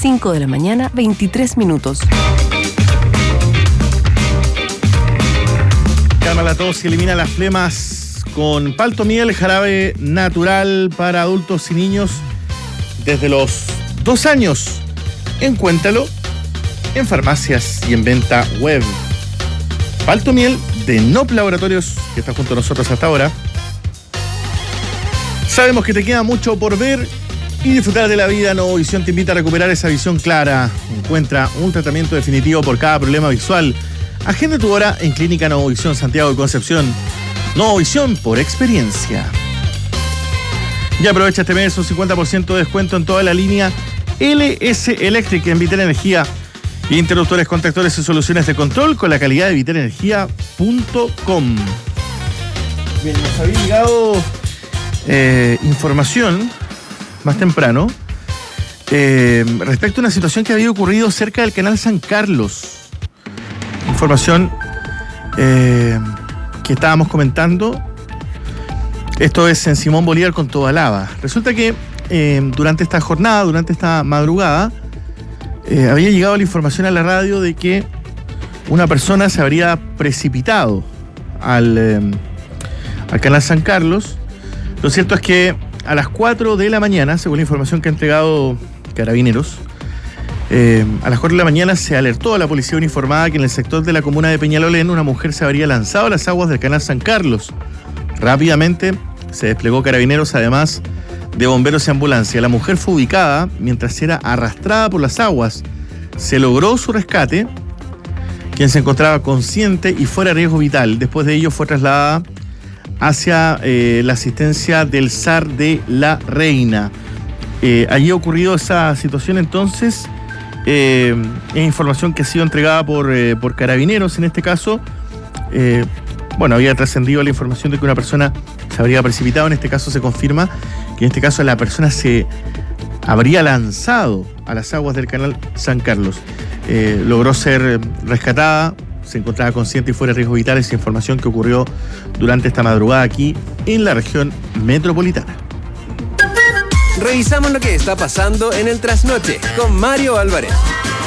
5 de la mañana, 23 minutos. Calma la tos y elimina las flemas con Paltomiel, jarabe natural para adultos y niños desde los 2 años. Encuéntralo en farmacias y en venta web. Paltomiel de Nop Laboratorios, que está junto a nosotros hasta ahora. Sabemos que te queda mucho por ver y disfrutar de la vida. Novovisión te invita a recuperar esa visión clara. Encuentra un tratamiento definitivo por cada problema visual. Agenda tu hora en Clínica Novovisión Santiago de Concepción. Novovisión por experiencia. Y aprovecha este mes un 50% de descuento en toda la línea LS Electric en Vital Energía. Interruptores, contactores y soluciones de control con la calidad de vitalenergia.com. Bien, nos había llegado información más temprano respecto a una situación que había ocurrido cerca del canal San Carlos. Información que estábamos comentando. Esto es en Simón Bolívar con Tobalaba. Resulta que durante esta jornada, durante esta madrugada, había llegado la información a la radio de que una persona se habría precipitado al canal San Carlos. Lo cierto es que a las 4 de la mañana, según la información que ha entregado Carabineros, a las 4 de la mañana se alertó a la policía uniformada que en el sector de la comuna de Peñalolén una mujer se habría lanzado a las aguas del canal San Carlos. Rápidamente se desplegó Carabineros, además de bomberos y ambulancia. La mujer fue ubicada mientras era arrastrada por las aguas. Se logró su rescate, quien se encontraba consciente y fuera de riesgo vital. Después de ello fue trasladada hacia la asistencia del SAR de La Reina. Allí ha ocurrido esa situación entonces. Es información que ha sido entregada por Carabineros en este caso. Había trascendido la información de que una persona se habría precipitado. En este caso se confirma que en este caso la persona se habría lanzado a las aguas del canal San Carlos. Logró ser rescatada, se encontraba consciente y fuera de riesgo vital. Esa información que ocurrió durante esta madrugada aquí en la región metropolitana. Revisamos lo que está pasando en el trasnoche con Mario Álvarez.